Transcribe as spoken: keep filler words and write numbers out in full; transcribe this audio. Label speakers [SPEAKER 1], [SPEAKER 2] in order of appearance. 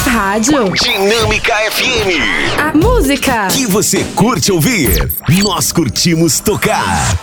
[SPEAKER 1] rádio.
[SPEAKER 2] Dinâmica F M.
[SPEAKER 1] A música
[SPEAKER 2] que você curte ouvir, nós curtimos tocar.